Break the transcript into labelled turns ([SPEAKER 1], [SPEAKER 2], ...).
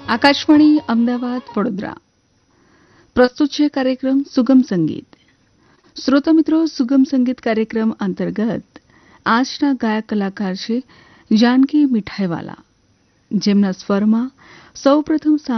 [SPEAKER 1] આકાશવાણી અમદાવાદ વડોદરા પ્રસ્તુત છે કાર્યક્રમ સુગમ સંગીત. શ્રોતા મિત્રો, સુગમ સંગીત કાર્યક્રમ અંતર્ગત આજના ગાયક કલાકાર છે જાનકી મીઠાઈવાલા, જેમના સ્વરમાં સૌપ્રથમ